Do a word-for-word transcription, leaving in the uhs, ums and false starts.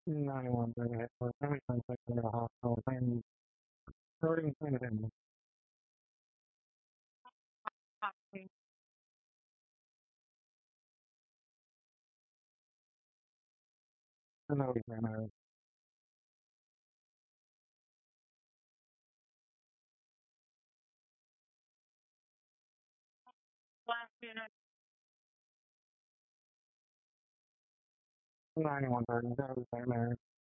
ninety-one thirty hit for every suspect in the hospital. And starting point of end. And now we ran out. ninety-one thirty, that was nightmare.